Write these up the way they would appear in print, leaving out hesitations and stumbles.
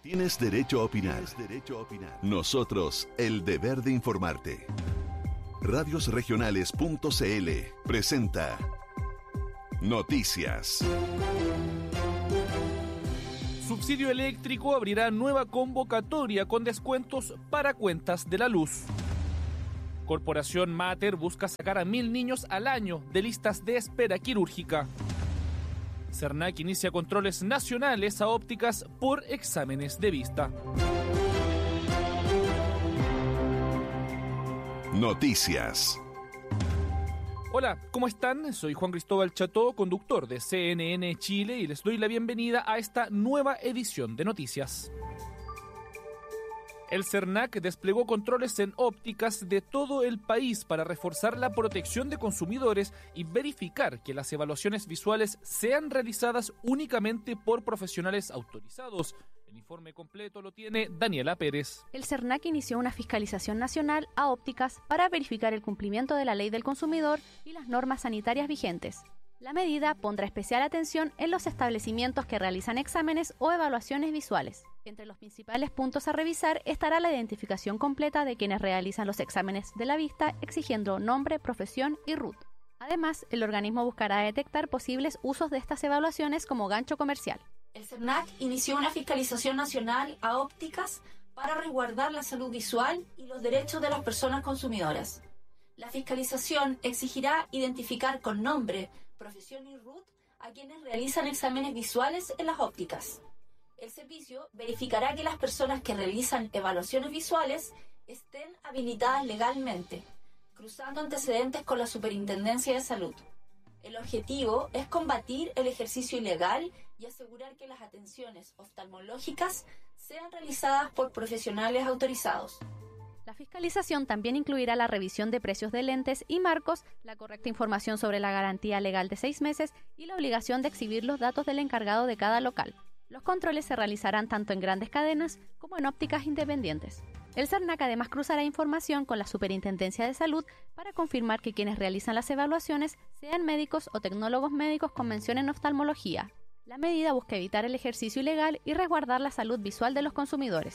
Tienes derecho a opinar. Nosotros, el deber de informarte. Radiosregionales.cl presenta Noticias. Subsidio Eléctrico abrirá nueva convocatoria con descuentos para cuentas de la luz. Corporación Mater busca sacar a 1.000 niños al año de listas de espera quirúrgica. Cernac inicia controles nacionales a ópticas por exámenes de vista. Noticias. Hola, ¿cómo están? Soy Juan Cristóbal Cható, conductor de CNN Chile, y les doy la bienvenida a esta nueva edición de Noticias. El Cernac desplegó controles en ópticas de todo el país para reforzar la protección de consumidores y verificar que las evaluaciones visuales sean realizadas únicamente por profesionales autorizados. El informe completo lo tiene Daniela Pérez. El Cernac inició una fiscalización nacional a ópticas para verificar el cumplimiento de la ley del consumidor y las normas sanitarias vigentes. La medida pondrá especial atención en los establecimientos que realizan exámenes o evaluaciones visuales. Entre los principales puntos a revisar estará la identificación completa de quienes realizan los exámenes de la vista, exigiendo nombre, profesión y RUT. Además, el organismo buscará detectar posibles usos de estas evaluaciones como gancho comercial. El Cernac inició una fiscalización nacional a ópticas para resguardar la salud visual y los derechos de las personas consumidoras. La fiscalización exigirá identificar con nombre, profesión y RUT a quienes realizan exámenes visuales en las ópticas. El servicio verificará que las personas que realizan evaluaciones visuales estén habilitadas legalmente, cruzando antecedentes con la Superintendencia de Salud. El objetivo es combatir el ejercicio ilegal y asegurar que las atenciones oftalmológicas sean realizadas por profesionales autorizados. La fiscalización también incluirá la revisión de precios de lentes y marcos, la correcta información sobre la garantía legal de 6 meses y la obligación de exhibir los datos del encargado de cada local. Los controles se realizarán tanto en grandes cadenas como en ópticas independientes. El Cernac además cruzará información con la Superintendencia de Salud para confirmar que quienes realizan las evaluaciones sean médicos o tecnólogos médicos con mención en oftalmología. La medida busca evitar el ejercicio ilegal y resguardar la salud visual de los consumidores.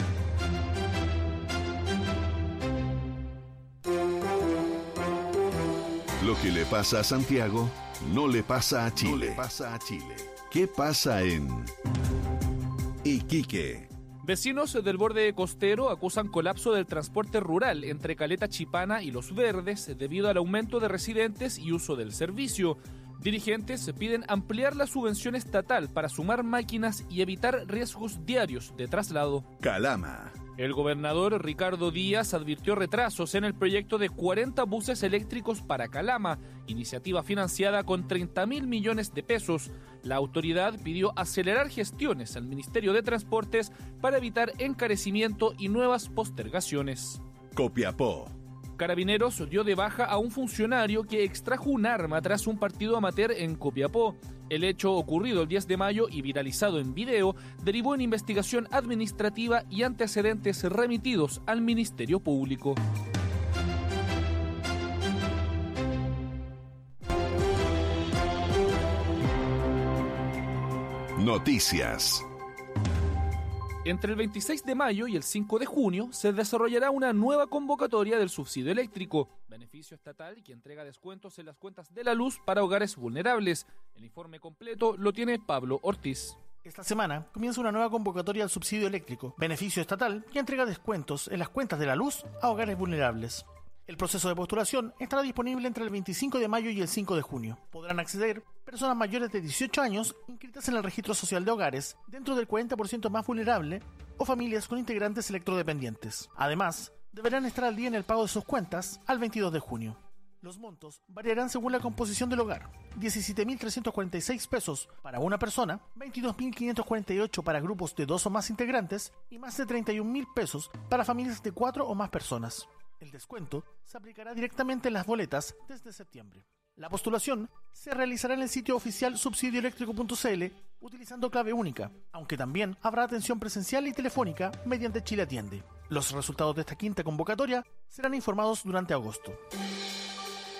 Lo que le pasa a Santiago no le pasa a Chile. ¿Qué pasa en Iquique? Vecinos del borde costero acusan colapso del transporte rural entre Caleta Chipana y Los Verdes debido al aumento de residentes y uso del servicio. Dirigentes piden ampliar la subvención estatal para sumar máquinas y evitar riesgos diarios de traslado. Calama. El gobernador Ricardo Díaz advirtió retrasos en el proyecto de 40 buses eléctricos para Calama, iniciativa financiada con 30.000 millones de pesos. La autoridad pidió acelerar gestiones al Ministerio de Transportes para evitar encarecimiento y nuevas postergaciones. Copiapó. Carabineros dio de baja a un funcionario que extrajo un arma tras un partido amateur en Copiapó. El hecho ocurrido el 10 de mayo y viralizado en video derivó en investigación administrativa y antecedentes remitidos al Ministerio Público. Noticias. Entre el 26 de mayo y el 5 de junio se desarrollará una nueva convocatoria del subsidio eléctrico, beneficio estatal que entrega descuentos en las cuentas de la luz para hogares vulnerables. El informe completo lo tiene Pablo Ortiz. Esta semana comienza una nueva convocatoria al subsidio eléctrico, beneficio estatal que entrega descuentos en las cuentas de la luz a hogares vulnerables. El proceso de postulación estará disponible entre el 25 de mayo y el 5 de junio. Podrán acceder personas mayores de 18 años inscritas en el registro social de hogares dentro del 40% más vulnerable o familias con integrantes electrodependientes. Además, deberán estar al día en el pago de sus cuentas al 22 de junio. Los montos variarán según la composición del hogar: 17.346 pesos para una persona, 22.548 para grupos de 2 o más integrantes y más de 31.000 pesos para familias de 4 o más personas. El descuento se aplicará directamente en las boletas desde septiembre. La postulación se realizará en el sitio oficial subsidioeléctrico.cl utilizando clave única, aunque también habrá atención presencial y telefónica mediante Chile Atiende. Los resultados de esta quinta convocatoria serán informados durante agosto.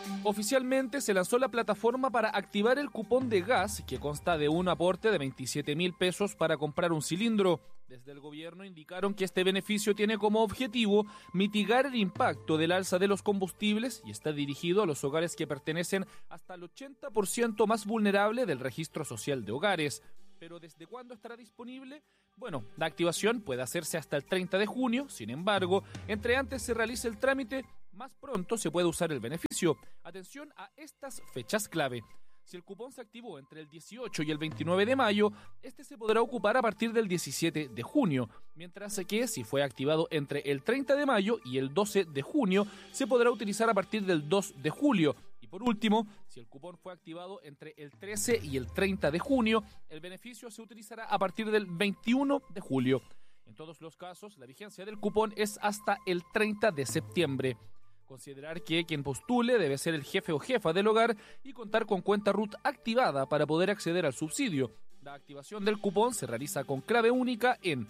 Oficialmente se lanzó la plataforma para activar el cupón de gas, que consta de un aporte de 27.000 pesos para comprar un cilindro. Desde el gobierno indicaron que este beneficio tiene como objetivo mitigar el impacto del alza de los combustibles y está dirigido a los hogares que pertenecen hasta el 80% más vulnerable del registro social de hogares. ¿Pero desde cuándo estará disponible? Bueno, la activación puede hacerse hasta el 30 de junio, sin embargo, entre antes se realice el trámite, más pronto se puede usar el beneficio. Atención a estas fechas clave. Si el cupón se activó entre el 18 y el 29 de mayo, este se podrá ocupar a partir del 17 de junio, mientras que si fue activado entre el 30 de mayo y el 12 de junio, se podrá utilizar a partir del 2 de julio. Y por último, si el cupón fue activado entre el 13 y el 30 de junio, el beneficio se utilizará a partir del 21 de julio. En todos los casos, la vigencia del cupón es hasta el 30 de septiembre. Considerar que quien postule debe ser el jefe o jefa del hogar y contar con cuenta RUT activada para poder acceder al subsidio. La activación del cupón se realiza con clave única en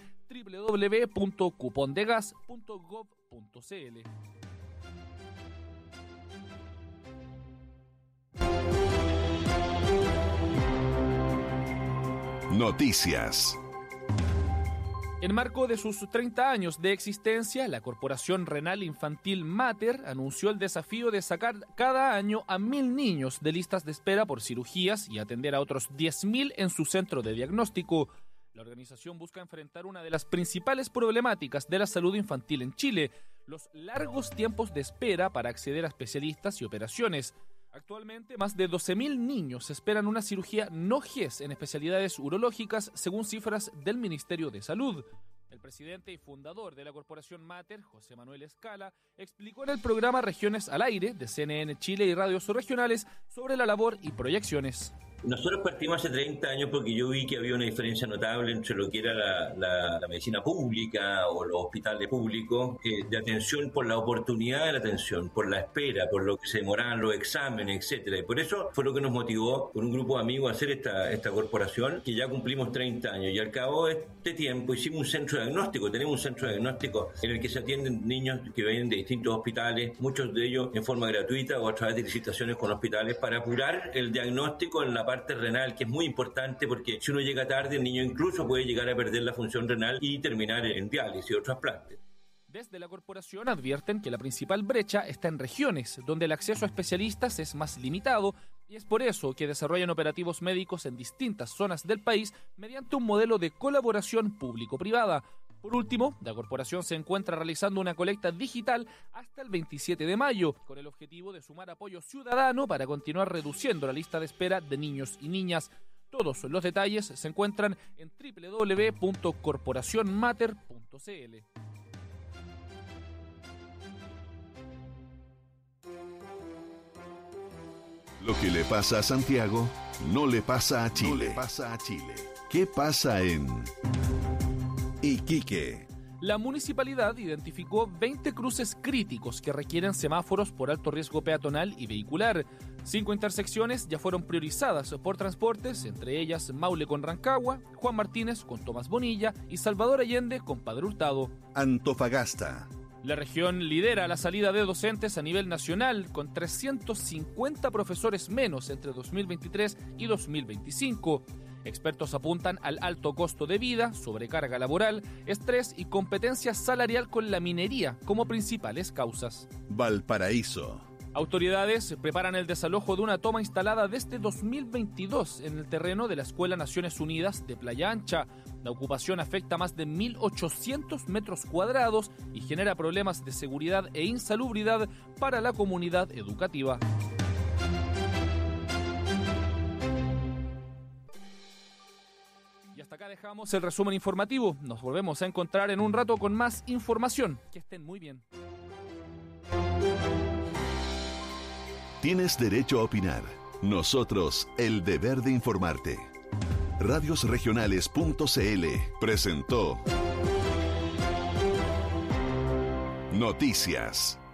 www.cupondegas.gov.cl. Noticias. En marco de sus 30 años de existencia, la Corporación Renal Infantil Mater anunció el desafío de sacar cada año a 1.000 niños de listas de espera por cirugías y atender a otros 10.000 en su centro de diagnóstico. La organización busca enfrentar una de las principales problemáticas de la salud infantil en Chile, los largos tiempos de espera para acceder a especialistas y operaciones. Actualmente, más de 12.000 niños esperan una cirugía no GES en especialidades urológicas, según cifras del Ministerio de Salud. El presidente y fundador de la Corporación Mater, José Manuel Escala, explicó en el programa Regiones al Aire de CNN Chile y radios regionales sobre la labor y proyecciones. Nosotros partimos hace 30 años porque yo vi que había una diferencia notable entre lo que era la medicina pública o los hospitales públicos, de atención por la oportunidad de la atención, por la espera, por lo que se demoraban los exámenes, etcétera. Y por eso fue lo que nos motivó con un grupo de amigos a hacer esta corporación, que ya cumplimos 30 años. Y al cabo de este tiempo hicimos un centro de diagnóstico. Tenemos un centro de diagnóstico en el que se atienden niños que vienen de distintos hospitales, muchos de ellos en forma gratuita o a través de licitaciones con hospitales, para apurar el diagnóstico en la parte renal, que es muy importante porque si uno llega tarde, el niño incluso puede llegar a perder la función renal y terminar en diálisis o trasplantes. Desde la corporación advierten que la principal brecha está en regiones, donde el acceso a especialistas es más limitado, y es por eso que desarrollan operativos médicos en distintas zonas del país mediante un modelo de colaboración público-privada. Por último, la corporación se encuentra realizando una colecta digital hasta el 27 de mayo, con el objetivo de sumar apoyo ciudadano para continuar reduciendo la lista de espera de niños y niñas. Todos los detalles se encuentran en www.corporacionmater.cl. Lo que le pasa a Santiago no le pasa a Chile. ¿Qué pasa en Iquique? La municipalidad identificó 20 cruces críticos que requieren semáforos por alto riesgo peatonal y vehicular. 5 intersecciones ya fueron priorizadas por transportes, entre ellas Maule con Rancagua, Juan Martínez con Tomás Bonilla y Salvador Allende con Padre Hurtado. Antofagasta. La región lidera la salida de docentes a nivel nacional, con 350 profesores menos entre 2023 y 2025. Expertos apuntan al alto costo de vida, sobrecarga laboral, estrés y competencia salarial con la minería como principales causas. Valparaíso. Autoridades preparan el desalojo de una toma instalada desde 2022 en el terreno de la Escuela Naciones Unidas de Playa Ancha. La ocupación afecta a más de 1.800 metros cuadrados y genera problemas de seguridad e insalubridad para la comunidad educativa. Y hasta acá dejamos el resumen informativo. Nos volvemos a encontrar en un rato con más información. Que estén muy bien. Tienes derecho a opinar. Nosotros, el deber de informarte. Radiosregionales.cl presentó Noticias.